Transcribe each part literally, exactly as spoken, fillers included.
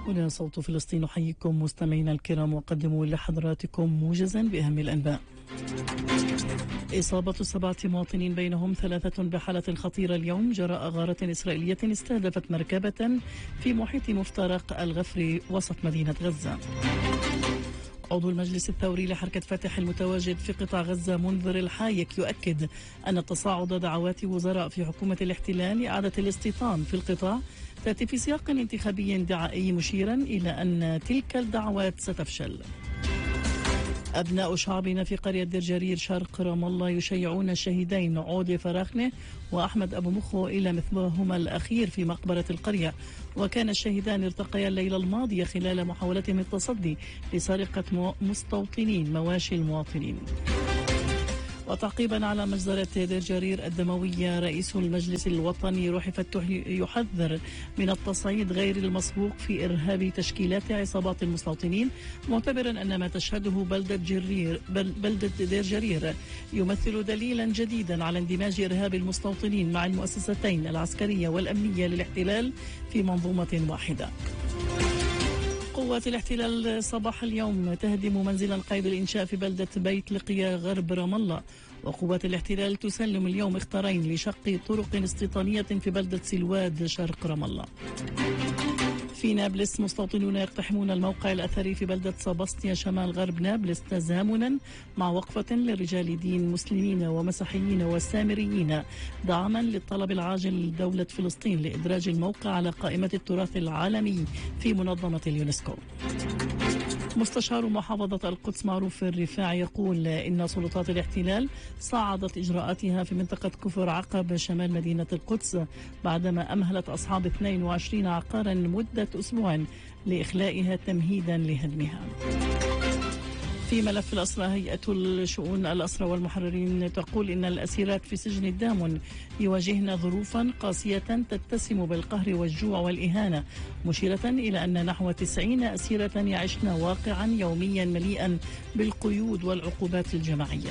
هنا صوت فلسطين، نحييكم مستمعينا الكرام وقدموا لحضراتكم موجزا بأهم الأنباء. إصابة سبعة مواطنين بينهم ثلاثة بحالة خطيرة اليوم جراء غارة إسرائيلية استهدفت مركبة في محيط مفترق الغفر وسط مدينة غزة. عضو المجلس الثوري لحركة فتح المتواجد في قطاع غزة منذر الحايك يؤكد أن تصاعد دعوات وزراء في حكومة الاحتلال لإعادة الاستيطان في القطاع تأتي في سياق انتخابي دعائي، مشيرا إلى أن تلك الدعوات ستفشل. أبناء شعبنا في قرية دير جرير شرق رام الله يشيعون الشهيدين عودي فراخنه وأحمد أبو مخو إلى مثواهما الأخير في مقبرة القرية، وكان الشهيدان ارتقيا الليلة الماضية خلال محاولتهم التصدي لسرقة مستوطنين مواشي المواطنين. وتعقيبا على مجزرة دير جرير الدموية، رئيس المجلس الوطني روحي فتوح يحذر من التصعيد غير المسبوق في إرهاب تشكيلات عصابات المستوطنين، معتبرا أن ما تشهده بلدة جرير بلدة دير جرير يمثل دليلا جديدا على اندماج إرهاب المستوطنين مع المؤسستين العسكرية والأمنية للاحتلال في منظومة واحدة. قوات الاحتلال صباح اليوم تهدم منزلا قيد الإنشاء في بلدة بيت لقيا غرب رام الله، وقوات الاحتلال تسلم اليوم اخطارين لشق طرق استيطانية في بلدة سلواد شرق رام الله. في نابلس مستوطنون يقتحمون الموقع الأثري في بلدة سباسطيا شمال غرب نابلس تزامنا مع وقفة لرجال دين مسلمين ومسيحيين وسامريين دعما للطلب العاجل لدولة فلسطين لإدراج الموقع على قائمة التراث العالمي في منظمة اليونسكو. مستشار محافظة القدس معروف الرفاعي يقول إن سلطات الاحتلال صعدت إجراءاتها في منطقة كفر عقب شمال مدينة القدس بعدما أمهلت أصحاب اثنين وعشرين عقارا مدة أسبوع لإخلائها تمهيدا لهدمها. في ملف الأسرى، هيئة الشؤون الأسرى والمحررين تقول إن الأسيرات في سجن الدامون يواجهن ظروفا قاسية تتسم بالقهر والجوع والإهانة، مشيرة إلى أن نحو تسعين أسيرة يعيشن واقعا يوميا مليئا بالقيود والعقوبات الجماعية.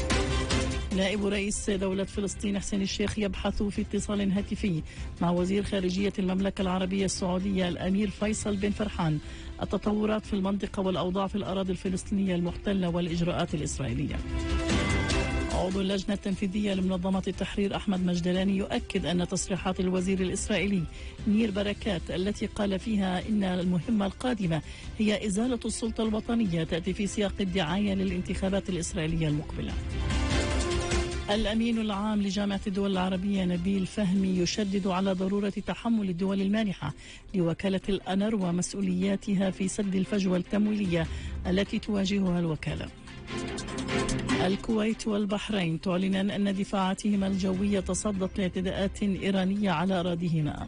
نائب رئيس دولة فلسطين حسين الشيخ يبحث في اتصال هاتفي مع وزير خارجية المملكة العربية السعودية الأمير فيصل بن فرحان التطورات في المنطقة والأوضاع في الأراضي الفلسطينية المحتلة والإجراءات الإسرائيلية. عضو اللجنة التنفيذية لمنظمة التحرير أحمد مجدلاني يؤكد أن تصريحات الوزير الإسرائيلي نير بركات التي قال فيها إن المهمة القادمة هي إزالة السلطة الوطنية تأتي في سياق الدعاية للانتخابات الإسرائيلية المقبلة. الأمين العام لجامعة الدول العربية نبيل فهمي يشدد على ضرورة تحمل الدول المانحة لوكالة الأنروا مسؤولياتها في سد الفجوة التمويلية التي تواجهها الوكالة. الكويت والبحرين تعلنان أن دفاعاتهما الجوية تصدت لاعتداءات إيرانية على أراضيهما.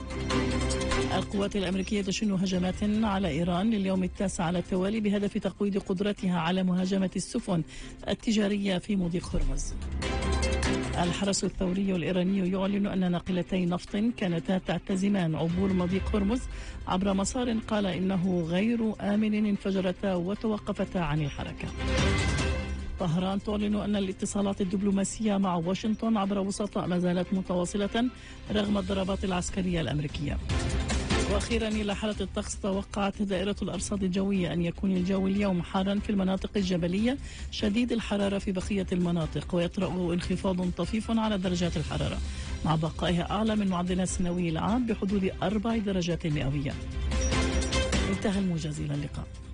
القوات الأمريكية تشن هجمات على إيران لليوم التاسع على التوالي بهدف تقويض قدرتها على مهاجمة السفن التجارية في مضيق هرمز. الحرس الثوري الإيراني يعلن أن ناقلتي نفط كانتا تعتزمان عبور مضيق هرمز عبر مسار قال إنه غير آمن انفجرتا وتوقفتا عن الحركة. طهران تعلن أن الاتصالات الدبلوماسية مع واشنطن عبر وسطاء ما زالت متواصلة رغم الضربات العسكرية الأمريكية. وأخيرا إلى حالة الطقس، توقعت دائرة الأرصاد الجوية أن يكون الجو اليوم حارا في المناطق الجبلية شديد الحرارة في بقية المناطق، ويطرأ انخفاض طفيف على درجات الحرارة مع بقائها أعلى من معدلها السنوي العام بحدود أربع درجات مئوية. انتهى الموجز، إلى اللقاء.